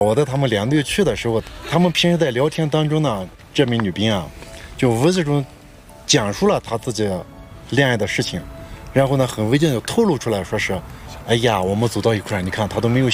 我带他们两队去的时候，他们平时在聊天当中呢，这名女兵啊，就无意中讲述了她自己恋爱的事情，然后呢，很危险就透露出来说是，哎呀，我们走到一块儿，你看她都没有